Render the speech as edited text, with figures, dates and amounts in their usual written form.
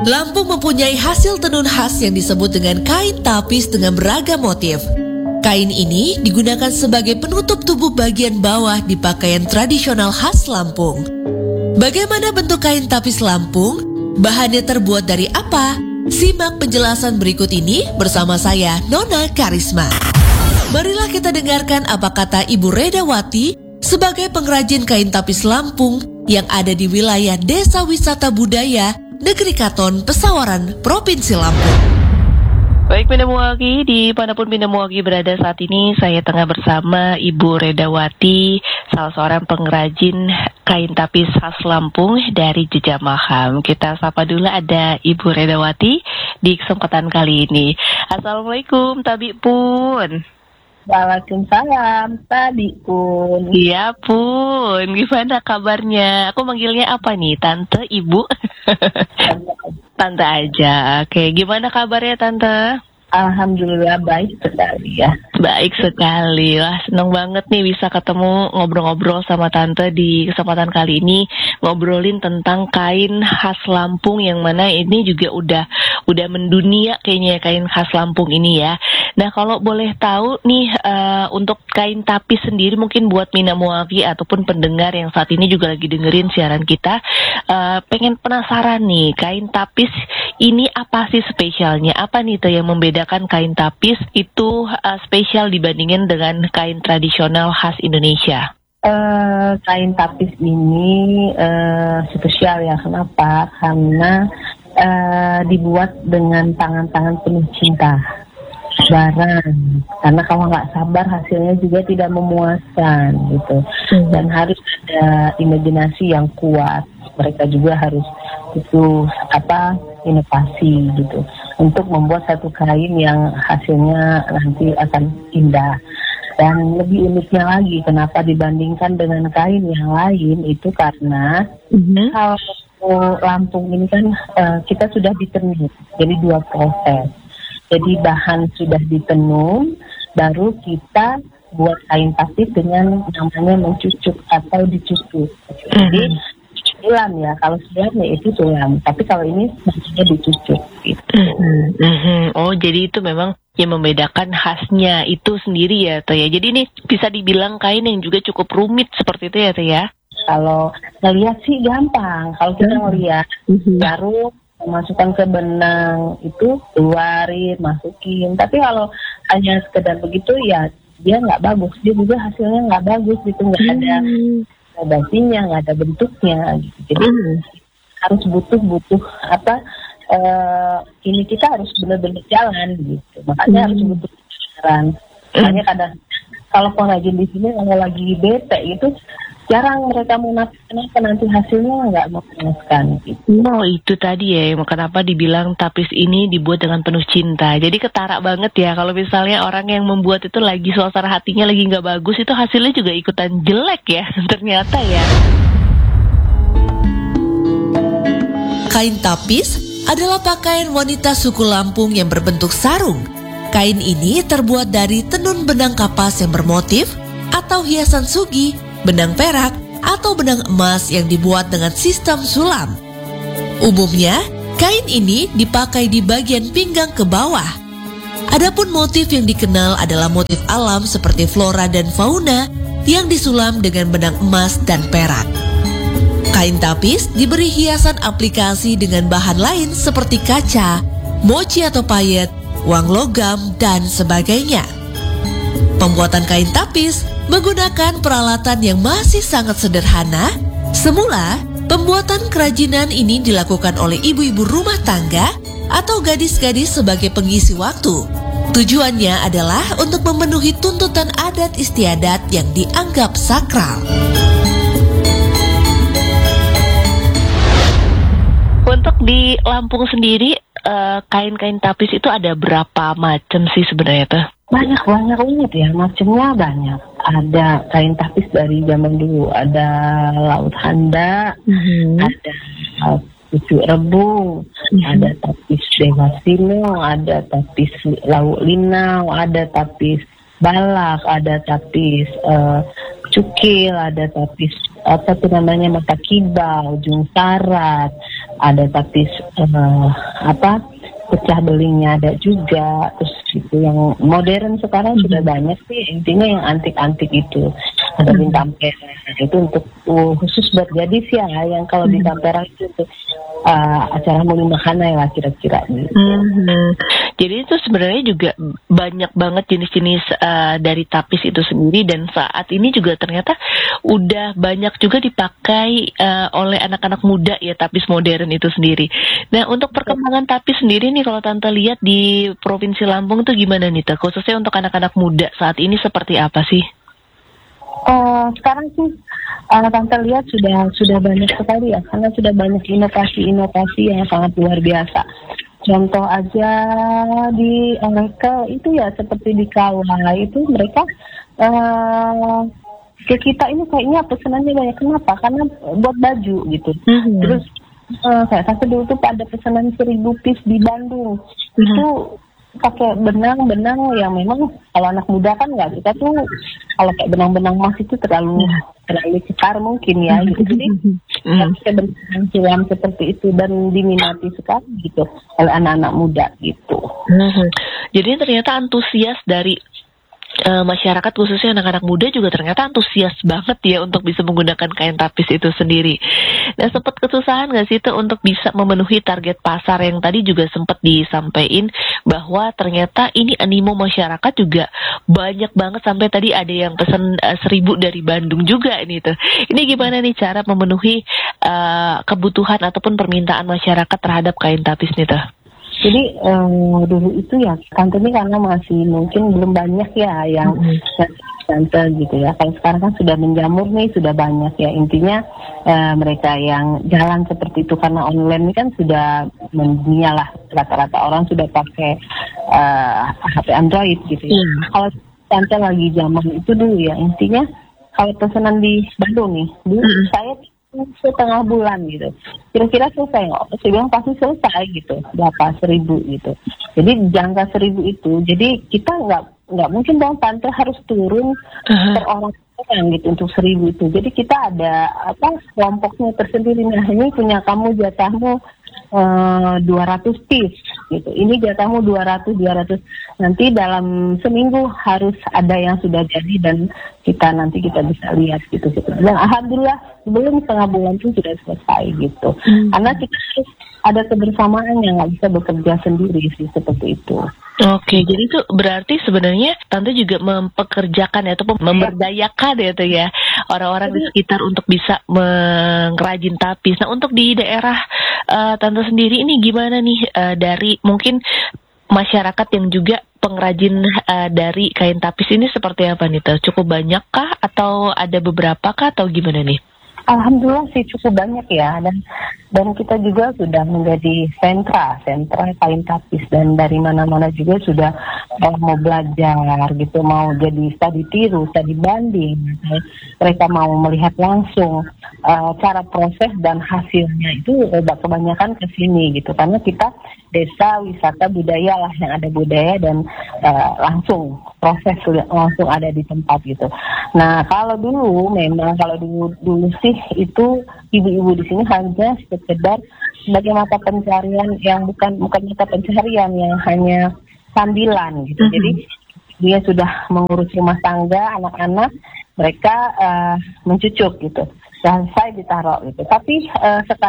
Lampung mempunyai hasil tenun khas yang disebut dengan kain tapis dengan beragam motif. Kain ini digunakan sebagai penutup tubuh bagian bawah di pakaian tradisional khas Lampung. Bagaimana bentuk kain tapis Lampung? Bahannya terbuat dari apa? Simak penjelasan berikut ini bersama saya, Nona Karisma. Marilah kita dengarkan apa kata Ibu Redawati sebagai pengrajin kain tapis Lampung yang ada di wilayah Desa Wisata Budaya Negeri Katon, Pesawaran, Provinsi Lampung. Baik Bina Muwaki, di manapun Bina Muwaki berada saat ini, saya tengah bersama Ibu Redawati, salah seorang pengrajin kain tapis khas Lampung dari Jejamaham. Kita sapa dulu ada Ibu Redawati di kesempatan kali ini. Assalamualaikum, Tabi Pun. Waalaikumsalam, Tabi Pun. Iya Pun, gimana kabarnya? Aku manggilnya apa nih, Tante, Ibu? Tante aja, oke. Gimana kabarnya Tante? Alhamdulillah baik sekali ya. Baik sekali, wah seneng banget nih bisa ketemu ngobrol-ngobrol sama Tante di kesempatan kali ini. Ngobrolin tentang kain khas Lampung yang mana ini juga udah mendunia kayaknya kain khas Lampung ini ya. Nah kalau boleh tahu nih untuk kain tapis sendiri mungkin buat Bina Muwaki ataupun pendengar yang saat ini juga lagi dengerin siaran kita, pengen penasaran nih kain tapis ini apa sih spesialnya? Apa nih tuh yang membedakan kain tapis itu spesial dibandingin dengan kain tradisional khas Indonesia? Kain tapis ini spesial ya, kenapa? Karena dibuat dengan tangan-tangan penuh cinta barang, karena kalau nggak sabar hasilnya juga tidak memuaskan gitu. Dan harus ada imajinasi yang kuat, mereka juga harus butuh inovasi gitu untuk membuat satu kain yang hasilnya nanti akan indah. Dan lebih uniknya lagi, kenapa dibandingkan dengan kain yang lain itu karena kalau Lampung ini kan kita sudah ditenun, jadi 2 proses. Jadi bahan sudah ditenun, baru kita buat kain tapis dengan namanya mencucuk atau dicucuk. Jadi sulam ya, kalau sulam ya itu sulam, tapi kalau ini namanya dicucuk gitu. Oh jadi itu memang yang membedakan khasnya itu sendiri ya Teh ya. Jadi ini bisa dibilang kain yang juga cukup rumit seperti itu ya Teh ya. Kalau ngelihat sih gampang, kalau kita ngelihat baru masukkan ke benang itu keluarin, masukin. Tapi kalau hanya sekedar begitu ya dia nggak bagus, dia juga hasilnya nggak bagus gitu, nggak ada basinya, nggak ada bentuknya gitu. Jadi harus butuh ini kita harus benar-benar jalan gitu. Makanya harus butuh jalan. Makanya kadang kalau pengrajin di sini kalau lagi bete itu jarang mereka kenapa nanti hasilnya nggak memuaskan gitu. Oh itu tadi ya, kenapa dibilang tapis ini dibuat dengan penuh cinta. Jadi ketara banget ya kalau misalnya orang yang membuat itu lagi suasana hatinya lagi nggak bagus, itu hasilnya juga ikutan jelek ya ternyata ya. Kain tapis adalah pakaian wanita suku Lampung yang berbentuk sarung. Kain ini terbuat dari tenun benang kapas yang bermotif atau hiasan sugi, benang perak, atau benang emas yang dibuat dengan sistem sulam. Umumnya, kain ini dipakai di bagian pinggang ke bawah. Adapun motif yang dikenal adalah motif alam seperti flora dan fauna yang disulam dengan benang emas dan perak. Kain tapis diberi hiasan aplikasi dengan bahan lain seperti kaca, mochi atau payet, uang logam, dan sebagainya. Pembuatan kain tapis menggunakan peralatan yang masih sangat sederhana. Semula, pembuatan kerajinan ini dilakukan oleh ibu-ibu rumah tangga atau gadis-gadis sebagai pengisi waktu. Tujuannya adalah untuk memenuhi tuntutan adat istiadat yang dianggap sakral. Untuk di Lampung sendiri, kain-kain tapis itu ada berapa macam sih sebenarnya tuh? Banyak ya, macamnya banyak. Ada kain tapis dari zaman dulu, ada laut handa, ada pucuk rebung, ada tapis Dewa Sino, ada tapis laut linau, ada tapis balak, ada tapis cukil, ada tapis mata kibau, ujung sarat, ada tapis pecah belingnya ada juga, terus gitu yang modern sekarang sudah banyak sih, intinya yang antik-antik itu ada bintang merah itu untuk khusus buat gadis ya, yang kalau di Tampera itu untuk acara Mulimakana lah kira-kira gitu. Jadi itu sebenarnya juga banyak banget jenis-jenis dari tapis itu sendiri, dan saat ini juga ternyata udah banyak juga dipakai oleh anak-anak muda ya, tapis modern itu sendiri. Nah, untuk perkembangan tapis sendiri nih, kalau Tante lihat di Provinsi Lampung tuh gimana nih, khususnya untuk anak-anak muda saat ini seperti apa sih? Sekarang sih Tante lihat sudah banyak sekali ya, karena sudah banyak inovasi yang sangat luar biasa. Contoh aja di mereka itu ya, seperti di Kawah itu mereka ke kita ini kayaknya pesanannya banyak. Kenapa? Karena buat baju gitu. Terus saya rasa dulu tuh pada pesanan 1000 piece di Bandung itu pakai benang-benang yang memang kalau anak muda kan nggak, kita tuh kalau kayak benang-benang emas itu terlalu cekar mungkin ya gitu. Jadi pakai benang silam seperti itu dan diminati sekali gitu oleh anak-anak muda gitu. Jadi ternyata antusias dari masyarakat khususnya anak-anak muda juga ternyata antusias banget ya untuk bisa menggunakan kain tapis itu sendiri. Nah, sempat kesusahan nggak sih tuh untuk bisa memenuhi target pasar yang tadi juga sempat disampaikan bahwa ternyata ini animo masyarakat juga banyak banget, sampai tadi ada yang pesan 1000 dari Bandung juga ini tuh. Ini gimana nih cara memenuhi kebutuhan ataupun permintaan masyarakat terhadap kain tapis nih tuh? Jadi dulu itu ya Tante ini karena masih mungkin belum banyak ya yang Tante gitu ya. Kalau sekarang kan sudah menjamur nih, sudah banyak ya. Intinya mereka yang jalan seperti itu karena online ini kan sudah mendunia lah. Rata-rata orang sudah pakai HP Android gitu ya. Kalau Tante lagi zaman itu dulu ya, intinya kalau pesanan di Bandung nih, dulu saya setengah bulan gitu, kira-kira selesai nggak? Saya bilang pasti selesai gitu, berapa 1000 gitu. Jadi jangka 1000 itu, jadi kita nggak mungkin dong Tante harus turun per orang gitu untuk 1000 itu. Jadi kita ada kelompoknya tersendiri. Nah, ini punya kamu jatahmu 200 piece gitu. Ini jatahmu 200. Nanti dalam seminggu harus ada yang sudah jadi dan kita bisa lihat gitu. Dan alhamdulillah sebelum setengah bulan itu sudah selesai gitu. Karena kita harus ada kebersamaan yang nggak bisa bekerja sendiri sih, seperti itu. Oke, jadi itu berarti sebenarnya Tante juga mempekerjakan ya, atau memberdayakan ya tuh ya orang-orang di sekitar untuk bisa mengrajin tapis. Nah, untuk di daerah Tante sendiri ini gimana nih dari mungkin masyarakat yang juga pengrajin dari kain tapis ini seperti apa nih tuh? Cukup banyak kah atau ada beberapa kah atau gimana nih? Alhamdulillah sih cukup banyak ya, dan kita juga sudah menjadi sentra kain tapis, dan dari mana-mana juga sudah mau belajar gitu, mau jadi studi tiru, studi banding, mereka mau melihat langsung cara proses dan hasilnya itu kebanyakan ke sini gitu, karena kita desa wisata budaya lah, yang ada budaya dan langsung proses langsung ada di tempat gitu. Nah, kalau dulu sih itu ibu-ibu di sini hanya sekedar sebagai mata pencarian yang bukan mata pencarian, yang hanya sambilan gitu. Jadi dia sudah mengurus rumah tangga, anak-anak, mereka mencucuk gitu, selesai ditaruh gitu. Tapi sekarang